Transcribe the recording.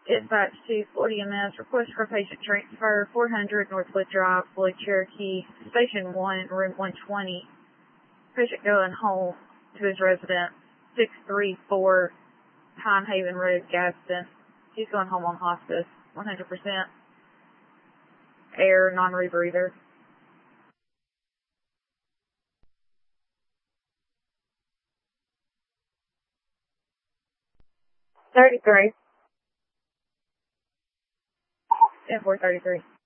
Dispatch to Florida EMS, request for patient transfer, 400 Northwood Drive, Floyd, Cherokee, Station 1, Room 120. Patient going home to his residence, 634 Pine Haven Road, Gadsden. He's going home on hospice, 100%. Air, non-rebreather. 33. 433.